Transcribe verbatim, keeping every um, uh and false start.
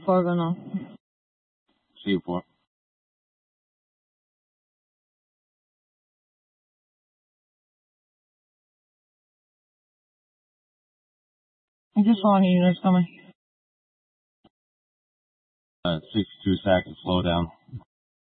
four going on? See you four. Just long units coming. Uh, sixty-two seconds, slow down.